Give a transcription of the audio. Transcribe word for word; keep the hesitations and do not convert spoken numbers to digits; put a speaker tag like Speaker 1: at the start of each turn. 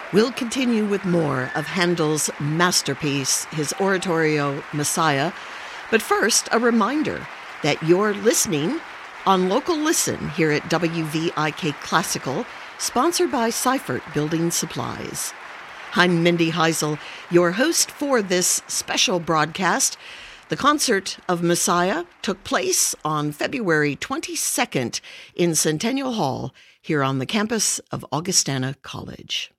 Speaker 1: We'll continue with more of Handel's masterpiece, his oratorio, Messiah. But first, a reminder that you're listening on Local Listen here at W V I K Classical, sponsored by Seifert Building Supplies. I'm Mindy Heisel, your host for this special broadcast. The concert of Messiah took place on February twenty-second in Centennial Hall here on the campus of Augustana College.